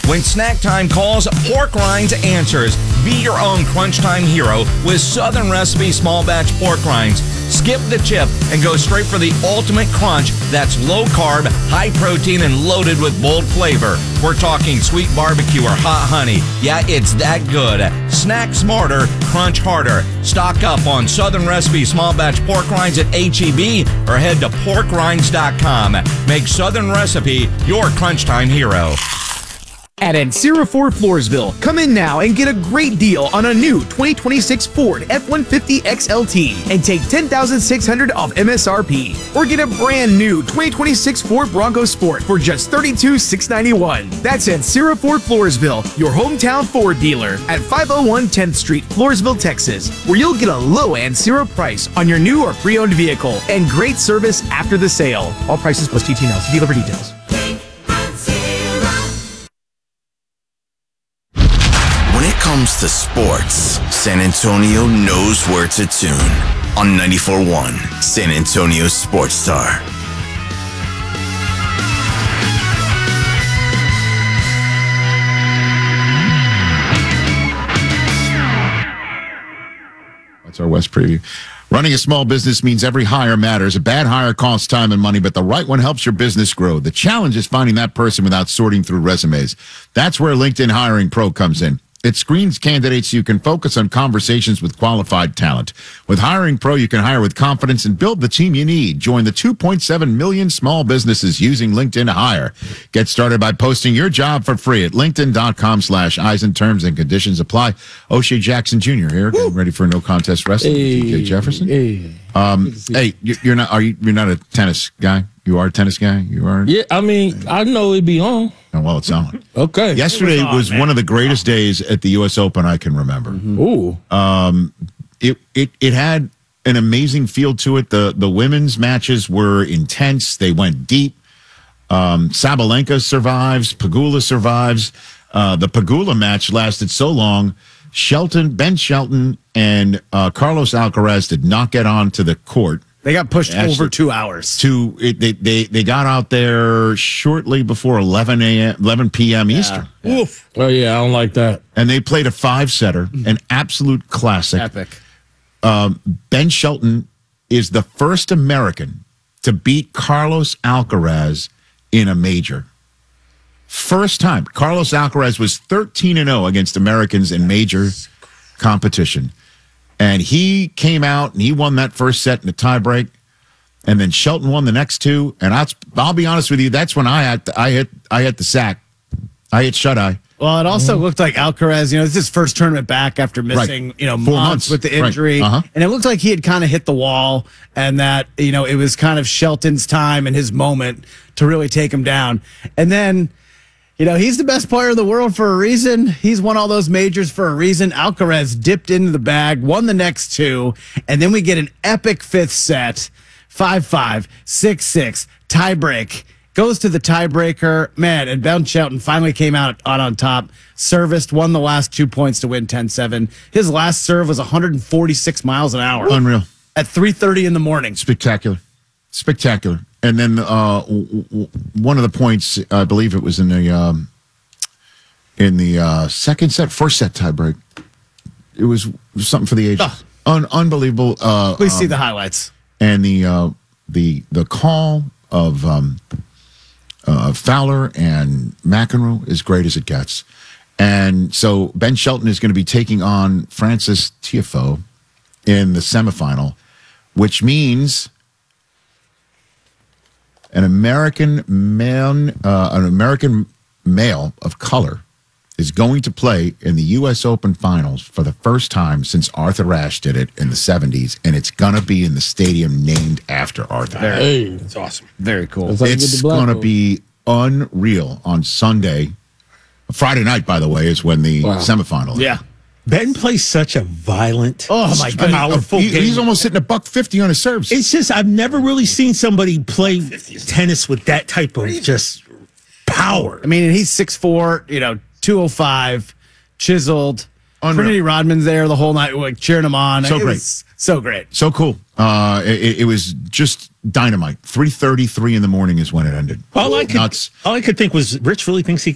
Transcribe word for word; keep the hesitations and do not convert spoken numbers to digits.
When snack time calls, Pork Rinds answers. Be your own crunch time hero with Southern Recipe small batch pork rinds. Skip the chip and go straight for the ultimate crunch that's low carb, high protein, and loaded with bold flavor. We're talking sweet barbecue or hot honey. Yeah, it's that good. Snack smarter, crunch harder. Stock up on Southern Recipe small batch pork rinds at H E B or head to pork rinds dot com. Make Southern Recipe your crunch time hero. At Ancira Ford Floresville, come in now and get a great deal on a new twenty twenty-six Ford F one fifty X L T and take ten thousand six hundred dollars off M S R P. Or get a brand new twenty twenty-six Ford Bronco Sport for just thirty-two thousand six hundred ninety-one dollars. That's Ancira Ford Floresville, your hometown Ford dealer at five oh one tenth Street, Floresville, Texas, where you'll get a low Ancira price on your new or pre-owned vehicle and great service after the sale. All prices plus T T N L. See dealer for details. When it comes to sports, San Antonio knows where to tune. On ninety-four point one, San Antonio Sports Star. That's our West preview. Running a small business means every hire matters. A bad hire costs time and money, but the right one helps your business grow. The challenge is finding that person without sorting through resumes. That's where LinkedIn Hiring Pro comes in. It screens candidates so you can focus on conversations with qualified talent. With Hiring Pro, you can hire with confidence and build the team you need. Join the two point seven million small businesses using LinkedIn to hire. Get started by posting your job for free at linkedin.com slash Eisen. Terms and conditions apply. O'Shea Jackson Junior here, getting ready for no contest wrestling. Hey, T K Jefferson. Hey, um, hey, you're not. Are you? You're not a tennis guy. You are a tennis guy. You are. Yeah, I mean, I know it'd be on. Oh, well, it's on. Okay. Yesterday was, on, was one of the greatest days at the U S Open I can remember. Mm-hmm. Ooh. Um, it it it had an amazing feel to it. The the women's matches were intense. They went deep. Um, Sabalenka survives. Pegula survives. Uh, the Pegula match lasted so long. Shelton, Ben Shelton, and uh, Carlos Alcaraz did not get onto the court. They got pushed Actually, over two hours. To it, they, they they got out there shortly before eleven a.m. eleven p.m. Yeah, Eastern. Yeah. Oof. Oh yeah, I don't like that. And they played a five setter, an absolute classic. Epic. Um, Ben Shelton is the first American to beat Carlos Alcaraz in a major. First time. Carlos Alcaraz was thirteen and oh against Americans in major competition. And he came out and he won that first set in a tiebreak, and then Shelton won the next two. And I'll, I'll be honest with you, that's when I had I hit I hit the sack, I hit shut eye. Well, it also mm-hmm. looked like Alcaraz, you know, this is his first tournament back after missing, right. you know, Four months, months with the injury, right. uh-huh. and it looked like he had kind of hit the wall, and that you know it was kind of Shelton's time and his moment to really take him down, and then. You know, he's the best player in the world for a reason. He's won all those majors for a reason. Alcaraz dipped into the bag, won the next two, and then we get an epic fifth set, five five, six six, tiebreak. Goes to the tiebreaker. Man, and Ben Shelton finally came out on, on top, serviced, won the last two points to win ten seven. His last serve was one hundred forty-six miles an hour. Unreal. At three thirty in the morning. Spectacular. Spectacular. And then uh, w- w- one of the points, I believe it was in the um, in the uh, second set, first set tiebreak. It was, it was something for the ages. Oh. Un- unbelievable. Uh, Please um, see the highlights. And the uh, the the call of um, uh, Fowler and McEnroe is great as it gets. And so Ben Shelton is going to be taking on Francis Tiafoe in the semifinal, which means an American man, uh, an American male of color is going to play in the U S Open Finals for the first time since Arthur Ashe did it in the seventies, and it's going to be in the stadium named after Arthur Ashe. Hey, that's awesome. Very cool. Like it's going to be unreal on Sunday. Friday night, by the way, is when the wow. semifinal is. Yeah. Ben plays such a violent, oh my god, powerful he, game. He's almost hitting a buck fifty on his serves. It's just I've never really seen somebody play tennis with that type of just power. I mean, and he's six four, you know, two oh five, chiseled. Unreal. Trinity Rodman's there the whole night, like cheering him on. So it great. Was so great. So cool. Uh, it, it was just dynamite. three thirty-three in the morning is when it ended. All I could, Nuts. all I could think was Rich really thinks he